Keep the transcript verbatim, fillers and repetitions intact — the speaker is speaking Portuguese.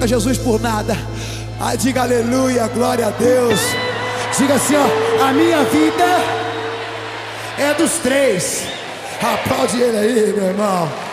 troca Jesus por nada. Ai, diga aleluia, glória a Deus. Diga assim, ó: a minha vida é dos três. Aplaude ele aí, meu irmão.